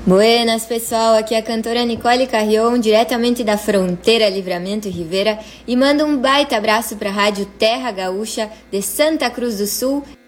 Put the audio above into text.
Buenas, pessoal, aqui é a cantora Nicole Carrion, diretamente da fronteira Livramento Rivera, e mando um baita abraço para a Rádio Terra Gaúcha de Santa Cruz do Sul